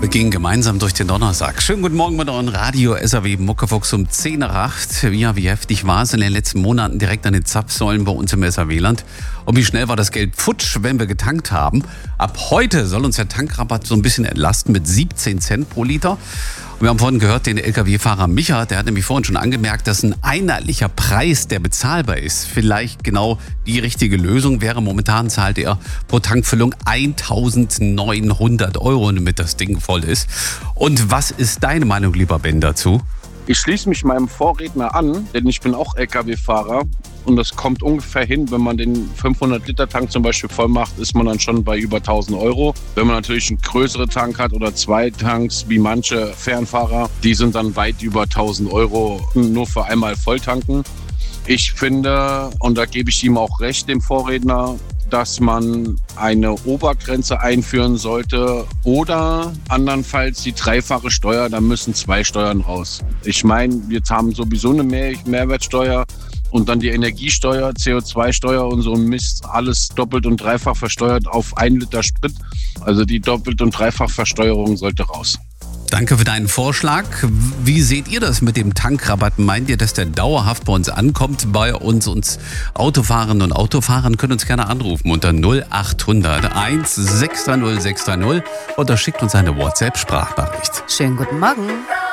gehen gemeinsam durch den Donnerstag. Schönen guten Morgen mit euren Radio SAW Muckefuchs um 10 nach 8. Ja, wie heftig war es in den letzten Monaten direkt an den Zapfsäulen bei uns im SAW-Land? Und wie schnell war das Geld futsch, wenn wir getankt haben? Ab heute soll uns der Tankrabatt so ein bisschen entlasten mit 17 Cent pro Liter. Und wir haben vorhin gehört, den Lkw-Fahrer Micha, der hat nämlich vorhin schon angemerkt, dass ein einheitlicher Preis, der bezahlbar ist, vielleicht genau die richtige Lösung wäre. Momentan zahlt er pro Tankfüllung 1.900 €, damit das Ding voll ist. Und was ist deine Meinung, lieber Ben, dazu? Ich schließe mich meinem Vorredner an, denn ich bin auch Lkw-Fahrer und das kommt ungefähr hin, wenn man den 500-Liter-Tank zum Beispiel voll macht, ist man dann schon bei über 1.000 €. Wenn man natürlich einen größeren Tank hat oder 2 Tanks, wie manche Fernfahrer, die sind dann weit über 1.000 € nur für einmal Volltanken. Ich finde, und da gebe ich ihm auch recht, dem Vorredner, dass man eine Obergrenze einführen sollte oder andernfalls die dreifache Steuer, da müssen 2 Steuern raus. Ich meine, wir haben sowieso eine Mehrwertsteuer und dann die Energiesteuer, CO2-Steuer und so ein Mist, alles doppelt und dreifach versteuert auf 1 Liter Sprit. Also die doppelt und dreifach Versteuerung sollte raus. Danke für deinen Vorschlag. Wie seht ihr das mit dem Tankrabatt? Meint ihr, dass der dauerhaft bei uns ankommt? Bei uns Autofahrerinnen und Autofahrern können uns gerne anrufen unter 0800 1 630 630 oder schickt uns eine WhatsApp-Sprachnachricht. Schönen guten Morgen.